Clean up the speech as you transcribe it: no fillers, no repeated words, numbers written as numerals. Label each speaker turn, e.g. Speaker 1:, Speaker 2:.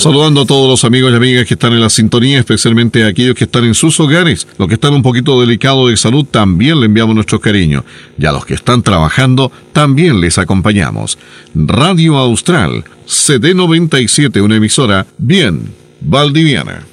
Speaker 1: Saludando a todos los amigos y amigas que están en la sintonía, especialmente a aquellos que están en sus hogares. Los que están un poquito delicados de salud, también le enviamos nuestro cariño. Y a los que están trabajando, también les acompañamos. Radio Austral, CD 97, una emisora bien valdiviana.